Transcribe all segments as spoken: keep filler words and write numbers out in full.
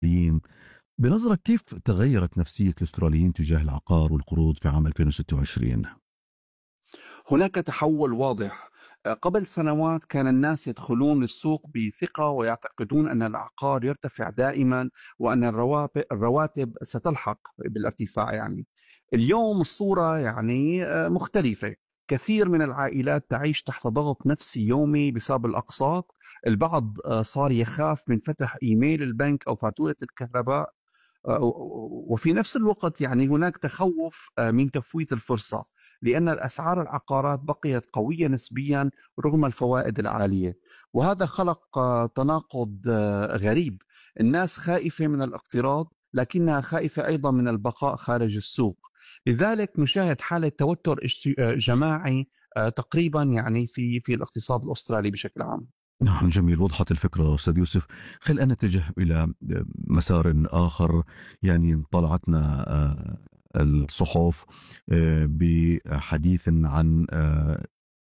الاستراليين. بنظرك كيف تغيرت نفسية الأستراليين تجاه العقار والقروض في عام ألفين وستة وعشرين؟ هناك تحول واضح. قبل سنوات كان الناس يدخلون للسوق بثقة ويعتقدون أن العقار يرتفع دائما وأن الرواتب الرواتب ستلحق بالارتفاع. يعني اليوم الصورة يعني مختلفة. كثير من العائلات تعيش تحت ضغط نفسي يومي بسبب الأقساط. البعض صار يخاف من فتح إيميل البنك أو فاتورة الكهرباء. وفي نفس الوقت يعني هناك تخوف من تفويت الفرصة، لأن الأسعار العقارات بقيت قوية نسبيا رغم الفوائد العالية. وهذا خلق تناقض غريب. الناس خائفة من الاقتراض لكنها خائفة أيضا من البقاء خارج السوق. لذلك نشاهد حالة توتر جماعي تقريبا يعني في في الاقتصاد الأسترالي بشكل عام. نعم، جميل، وضحت الفكرة أستاذ يوسف. خلينا نتجه إلى مسار آخر. يعني طلعتنا آه، الصحف آه، بحديث عن آه،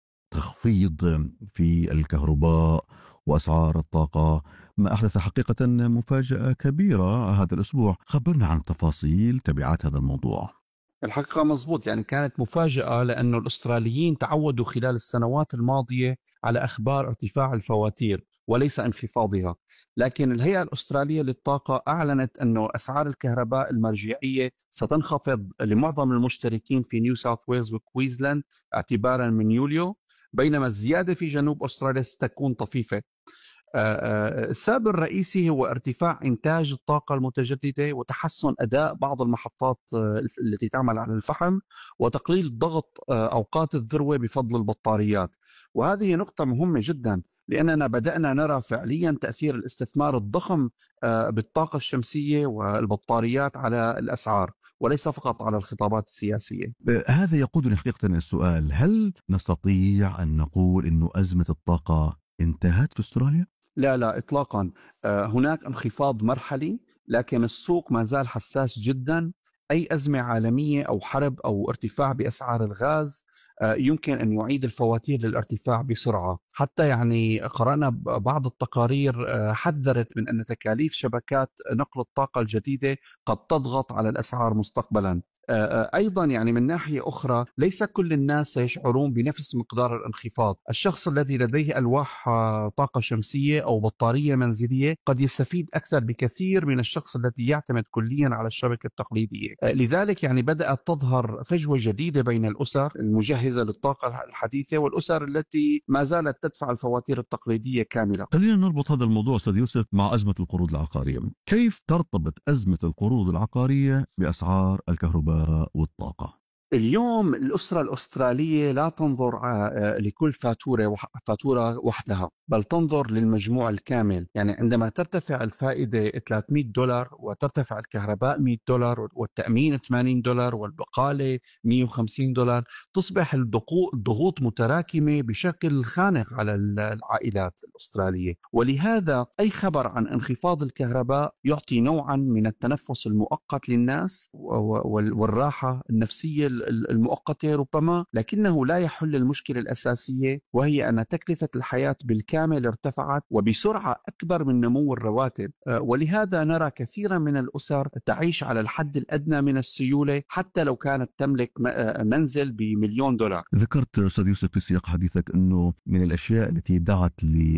تخفيض في الكهرباء وأسعار الطاقة، ما أحدث حقيقة مفاجأة كبيرة هذا الأسبوع. خبرنا عن تفاصيل تبعات هذا الموضوع. الحقيقة مزبوط، يعني كانت مفاجأة لأنه الأستراليين تعودوا خلال السنوات الماضية على أخبار ارتفاع الفواتير وليس انخفاضها. لكن الهيئة الأسترالية للطاقة أعلنت أنه أسعار الكهرباء المرجعية ستنخفض لمعظم المشتركين في نيو ساوث ويلز وكوينزلاند اعتبارا من يوليو، بينما الزيادة في جنوب أستراليا ستكون طفيفة. السبب الرئيسي هو ارتفاع إنتاج الطاقة المتجددة وتحسن أداء بعض المحطات التي تعمل على الفحم، وتقليل ضغط أوقات الذروة بفضل البطاريات. وهذه نقطة مهمة جدا، لأننا بدأنا نرى فعليا تأثير الاستثمار الضخم بالطاقة الشمسية والبطاريات على الأسعار، وليس فقط على الخطابات السياسية. هذا يقودني حقيقة إلى السؤال: هل نستطيع أن نقول أنه أزمة الطاقة انتهت في أستراليا؟ لا لا إطلاقا. هناك انخفاض مرحلي، لكن السوق ما زال حساس جدا. أي أزمة عالمية أو حرب أو ارتفاع بأسعار الغاز يمكن أن يعيد الفواتير للارتفاع بسرعة. حتى يعني قرأنا بعض التقارير حذرت من أن تكاليف شبكات نقل الطاقة الجديدة قد تضغط على الأسعار مستقبلا. أيضا يعني من ناحية أخرى ليس كل الناس سيشعرون بنفس مقدار الانخفاض. الشخص الذي لديه ألواح طاقة شمسية أو بطارية منزلية قد يستفيد أكثر بكثير من الشخص الذي يعتمد كليا على الشبكة التقليدية. لذلك يعني بدأت تظهر فجوة جديدة بين الأسر المجهزة للطاقة الحديثة والأسر التي ما زالت تدفع الفواتير التقليدية كاملة. خلينا نربط هذا الموضوع أستاذ يوسف مع أزمة القروض العقارية. كيف ترتبط أزمة القروض العقارية بأسعار الكهرباء والطاقة؟ اليوم الأسرة الأسترالية لا تنظر لكل فاتورة فاتورة وحدها، بل تنظر للمجموع الكامل. يعني عندما ترتفع الفائدة ثلاثمئة دولار وترتفع الكهرباء مئة دولار والتأمين ثمانين دولار والبقالة مئة وخمسين دولار، تصبح الضغوط متراكمة بشكل خانق على العائلات الأسترالية. ولهذا أي خبر عن انخفاض الكهرباء يعطي نوعا من التنفس المؤقت للناس والراحة النفسية المؤقتة ربما، لكنه لا يحل المشكلة الأساسية، وهي أن تكلفة الحياة بالكامل ارتفعت وبسرعة أكبر من نمو الرواتب. ولهذا نرى كثيرا من الأسر تعيش على الحد الأدنى من السيولة حتى لو كانت تملك منزل بمليون دولار. ذكرت أستاذ يوسف في سياق حديثك أنه من الأشياء التي دعت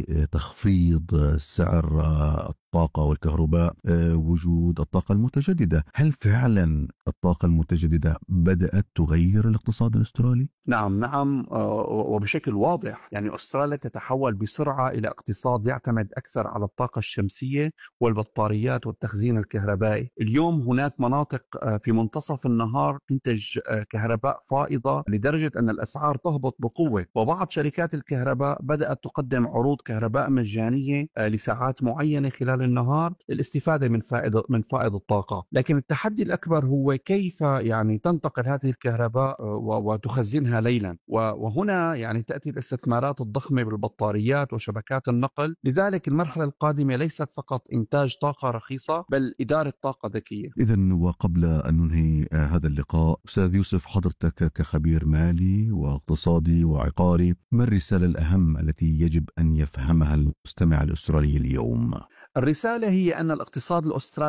لتخفيض سعر الطاقة والكهرباء وجود الطاقة المتجددة. هل فعلا الطاقة المتجددة بدأت تغير الاقتصاد الأسترالي؟ نعم نعم وبشكل واضح. يعني أستراليا تتحول بسرعة إلى اقتصاد يعتمد أكثر على الطاقة الشمسية والبطاريات والتخزين الكهربائي. اليوم هناك مناطق في منتصف النهار تنتج كهرباء فائضة لدرجة أن الأسعار تهبط بقوة، وبعض شركات الكهرباء بدأت تقدم عروض كهرباء مجانية لساعات معينة خلال النهار للاستفادة من فائض من فائض الطاقة. لكن التحدي الأكبر هو كيف يعني تنتقل هذه الكهرباء وتخزنها ليلا. وهنا يعني تأتي الاستثمارات الضخمة بالبطاريات وشبكات النقل. لذلك المرحلة القادمة ليست فقط إنتاج طاقة رخيصة بل إدارة طاقة ذكية. إذن وقبل أن ننهي هذا اللقاء أستاذ يوسف، حضرتك كخبير مالي واقتصادي وعقاري، ما الرسالة الأهم التي يجب أن يفهمها المستمع الأسترالي اليوم؟ الرسالة هي أن الاقتصاد الأسترالي